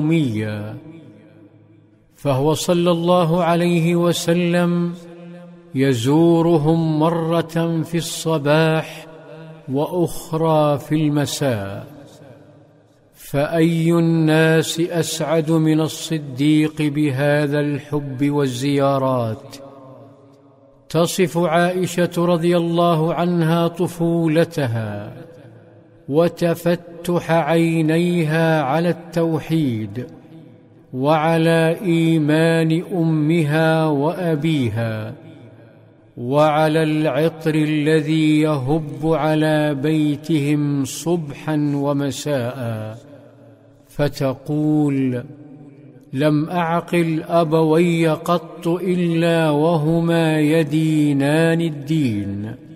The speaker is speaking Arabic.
يوميا، فهو صلى الله عليه وسلم يزورهم مرة في الصباح وأخرى في المساء. فأي الناس أسعد من الصديق بهذا الحب والزيارات؟ تصف عائشة رضي الله عنها طفولتها وتفتح عينيها على التوحيد وعلى إيمان أمها وأبيها، وعلى العطر الذي يهب على بيتهم صبحا ومساء، فتقول: لم أعقل أبوي قط إلا وهما يدينان الدين.